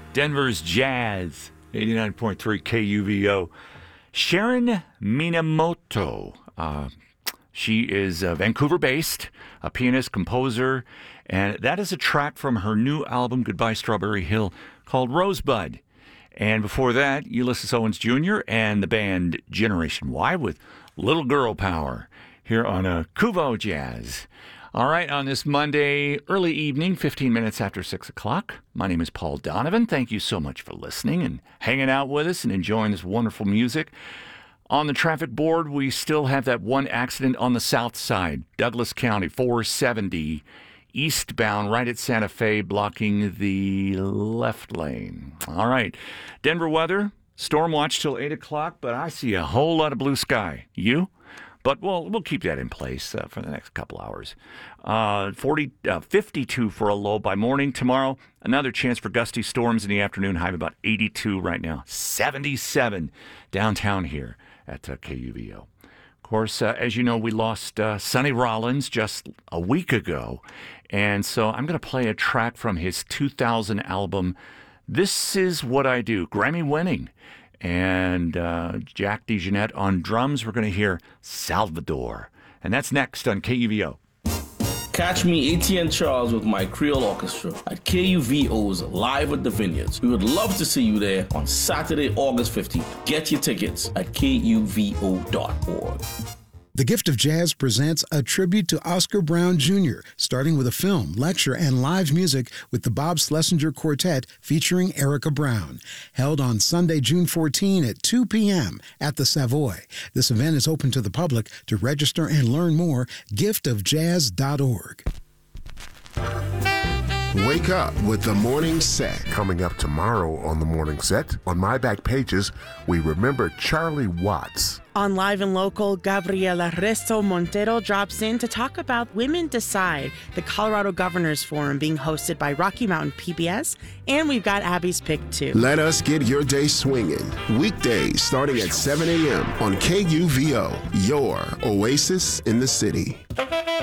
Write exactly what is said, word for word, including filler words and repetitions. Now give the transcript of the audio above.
Denver's Jazz, eighty-nine point three K U V O. Sharon Minamoto. Uh, she is uh, Vancouver-based, a pianist, composer, and that is a track from her new album, Goodbye Strawberry Hill, called Rosebud. And before that, Ulysses Owens Junior and the band Generation Y with Little Girl Power here on a Kuvo Jazz. All right, on this Monday early evening, fifteen minutes after six o'clock, my name is Paul Donovan. Thank you so much for listening and hanging out with us and enjoying this wonderful music. On the traffic board, we still have that one accident on the south side, Douglas County, four seventy, eastbound, right at Santa Fe, blocking the left lane. All right, Denver weather, storm watch till eight o'clock, but I see a whole lot of blue sky. You? But we'll, we'll keep that in place uh, for the next couple hours. Uh, forty, uh, fifty-two for a low by morning tomorrow. Another chance for gusty storms in the afternoon. High of about eighty-two right now. seventy-seven downtown here at uh, K U V O. Of course, uh, as you know, we lost uh, Sonny Rollins just a week ago. And so I'm going to play a track from his two thousand album, This Is What I Do, Grammy winning. And uh, Jack DeJohnette on drums. We're going to hear Salvador. And that's next on K U V O. Catch me, A T N Charles, with my Creole Orchestra at K U V O's Live at the Vineyards. We would love to see you there on Saturday, August fifteenth. Get your tickets at K U V O dot org. The Gift of Jazz presents a tribute to Oscar Brown Junior, starting with a film, lecture, and live music with the Bob Schlesinger Quartet featuring Erica Brown. Held on Sunday, June fourteenth at two p.m. at the Savoy. This event is open to the public. To register and learn more, gift of jazz dot org. Wake up with the Morning Set. Coming up tomorrow on the Morning Set, on My Back Pages, we remember Charlie Watts. On Live and Local, Gabriela Resto Montero drops in to talk about Women Decide, the Colorado Governors Forum being hosted by Rocky Mountain P B S, and we've got Abby's Pick too. Let us get your day swinging. Weekdays starting at seven a.m. on K U V O, your oasis in the city.